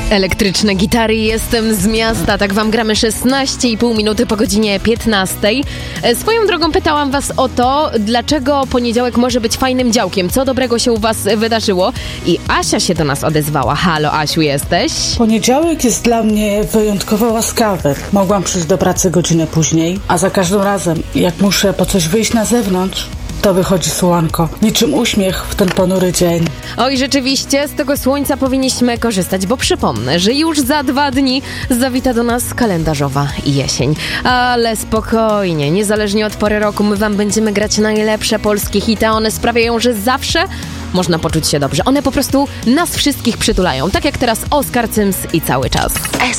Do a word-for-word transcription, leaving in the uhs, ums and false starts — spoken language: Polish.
Elektryczne gitary, jestem z miasta, tak wam gramy szesnaście i pół minuty po godzinie piętnastej. Swoją drogą pytałam was o to, dlaczego poniedziałek może być fajnym działkiem, co dobrego się u was wydarzyło i Asia się do nas odezwała. Halo Asiu, jesteś? Poniedziałek jest dla mnie wyjątkowo łaskawy. Mogłam przyjść do pracy godzinę później, a za każdym razem, jak muszę po coś wyjść na zewnątrz, to wychodzi słonko. Niczym uśmiech w ten ponury dzień. Oj, rzeczywiście, z tego słońca powinniśmy korzystać, bo przypomnę, że już za dwa dni zawita do nas kalendarzowa jesień. Ale spokojnie, niezależnie od pory roku, my wam będziemy grać najlepsze polskie hity, a one sprawiają, że zawsze można poczuć się dobrze. One po prostu nas wszystkich przytulają, tak jak teraz Oskar Cyms i Cały Czas.